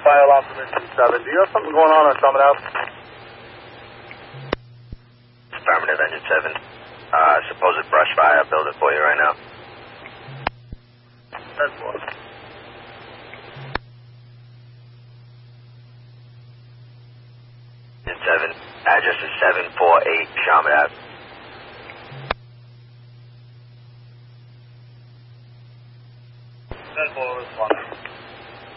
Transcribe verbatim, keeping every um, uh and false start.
Fire alarm from Engine seven. Do you have something going on on Summit Ave? Affirmative, Engine seven. Uh, supposed brush fire building for you right now. That's one. Engine seven. Address is seven four eight Shaman Ave.